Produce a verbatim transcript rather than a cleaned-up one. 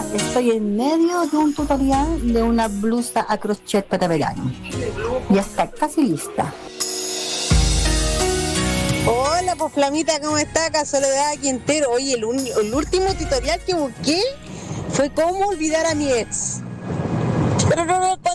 estoy en medio de un tutorial de una blusa a crochet para verano. Ya está casi lista. Hola, pues Flamita, ¿cómo está? Acá Soledad Quintero. Oye, el, un- el último tutorial que busqué fue cómo olvidar a mi ex. Pero no, no,